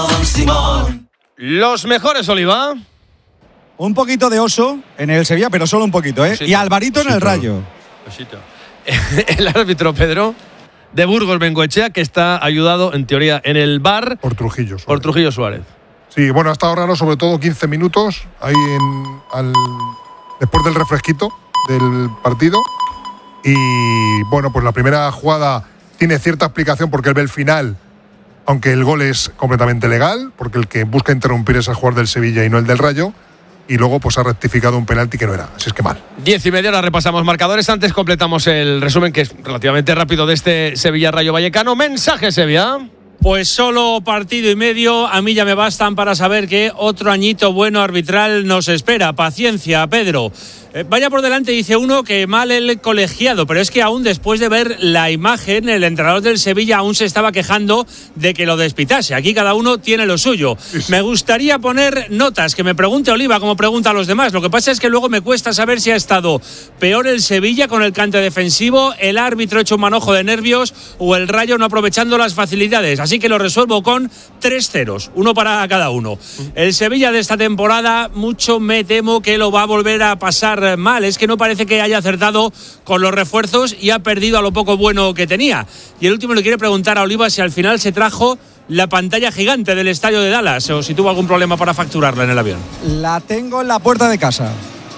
Los mejores, Oliva. Un poquito de Oso en el Sevilla, pero solo un poquito, ¿eh? Y Alvarito en el Rayo. El árbitro Pedro de Burgos Bengoechea, que está ayudado, en teoría, en el VAR por Trujillo Suárez. Por Trujillo Suárez. Sí, bueno, ha estado raro, sobre todo 15 minutos ahí después del refresquito del partido. Y bueno, pues la primera jugada tiene cierta explicación porque él ve el final, aunque el gol es completamente legal, porque el que busca interrumpir es el jugador del Sevilla y no el del Rayo. Y luego pues ha rectificado un penalti que no era, así es que mal. 10:30, ahora repasamos marcadores. Antes completamos el resumen, que es relativamente rápido, de este Sevilla-Rayo Vallecano. Mensaje, Sevilla. Pues solo partido y medio, a mí ya me bastan para saber que otro añito bueno arbitral nos espera. Paciencia, Pedro. Vaya por delante, dice uno, que mal el colegiado, pero es que aún después de ver la imagen, el entrenador del Sevilla aún se estaba quejando de que lo despitase. Aquí cada uno tiene lo suyo. Me gustaría poner notas, que me pregunte Oliva como pregunta a los demás. Lo que pasa es que luego me cuesta saber si ha estado peor el Sevilla con el cante defensivo, el árbitro hecho un manojo de nervios o el Rayo no aprovechando las facilidades. Así que lo resuelvo con 3 ceros, uno para cada uno. El Sevilla de esta temporada, mucho me temo que lo va a volver a pasar mal. Es que no parece que haya acertado con los refuerzos y ha perdido a lo poco bueno que tenía. Y el último le quiere preguntar a Oliva si al final se trajo la pantalla gigante del estadio de Dallas o si tuvo algún problema para facturarla en el avión. La tengo en la puerta de casa.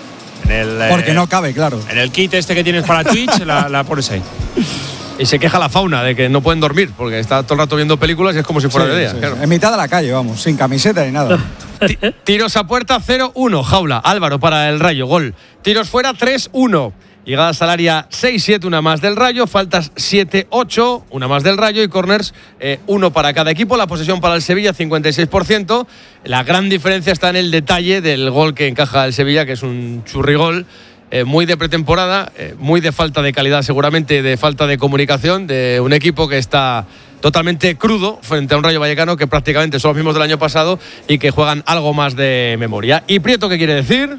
Porque no cabe, claro. En el kit este que tienes para Twitch, la pones ahí. Y se queja la fauna de que no pueden dormir porque está todo el rato viendo películas y es como si fuera de día. Sí. Claro. En mitad de la calle, vamos, sin camiseta ni nada. Tiros a puerta 0-1, jaula. Álvaro para el Rayo, gol. Tiros fuera 3-1. Llegadas al área 6-7, una más del Rayo. Faltas 7-8, una más del Rayo. Y corners, uno para cada equipo. La posesión para el Sevilla, 56%. La gran diferencia está en el detalle del gol que encaja el Sevilla, que es un churrigol. Muy de pretemporada, muy de falta de calidad, seguramente de falta de comunicación, de un equipo que está totalmente crudo frente a un Rayo Vallecano que prácticamente son los mismos del año pasado y que juegan algo más de memoria. ¿Y Prieto qué quiere decir?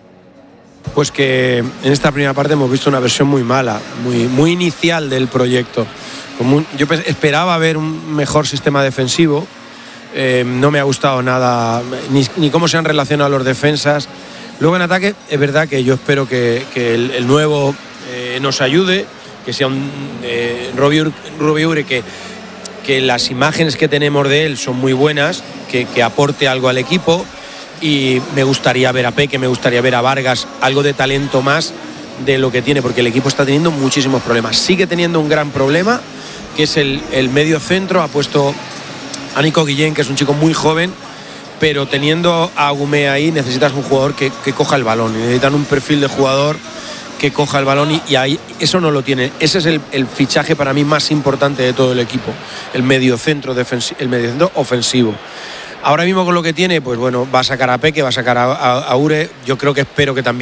Pues que en esta primera parte hemos visto una versión muy mala, muy inicial del proyecto. Yo esperaba ver un mejor sistema defensivo, no me ha gustado nada, ni cómo se han relacionado los defensas. Luego en ataque es verdad que yo espero que el nuevo nos ayude, que sea un Robiure que las imágenes que tenemos de él son muy buenas, que aporte algo al equipo, y me gustaría ver a Peque, me gustaría ver a Vargas, algo de talento más de lo que tiene, porque el equipo está teniendo muchísimos problemas. Sigue teniendo un gran problema, que es el medio centro. Ha puesto a Nico Guillén, que es un chico muy joven, pero teniendo a Agumé ahí necesitas un jugador que coja el balón, necesitan un perfil de jugador que coja el balón y ahí eso no lo tiene. Ese es el fichaje para mí más importante de todo el equipo, el mediocentro ofensivo. Ahora mismo con lo que tiene, pues bueno, va a sacar a Peque, va a sacar a Ure. Yo creo que espero que también